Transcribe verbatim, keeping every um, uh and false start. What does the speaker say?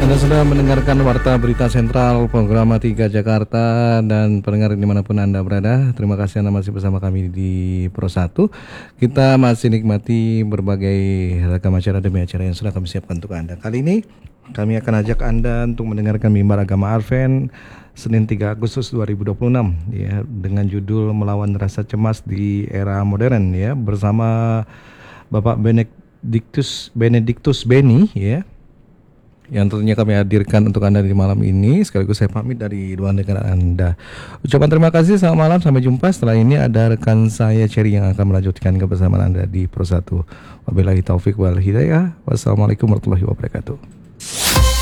Anda sudah mendengarkan Warta Berita Sentral program tiga Jakarta, dan pendengar dimanapun Anda berada, terima kasih Anda masih bersama kami di Pro satu. Kita masih nikmati berbagai ragam acara demi acara yang sudah kami siapkan untuk Anda. Kali ini kami akan ajak Anda untuk mendengarkan mimbar agama Advent Senin tiga Agustus dua ribu dua puluh enam ya, dengan judul Melawan Rasa Cemas di Era Modern ya, bersama Bapak Benediktus Benediktus Beni ya, yang tentunya kami hadirkan untuk Anda di malam ini. Sekaligus saya pamit dari ruang dengar Anda. Ucapan terima kasih, selamat malam, sampai jumpa. Setelah ini ada rekan saya Cherry yang akan melanjutkan kebersamaan Anda di Pro satu. Wabillahi taufik wal hidayah. Wassalamualaikum warahmatullahi wabarakatuh.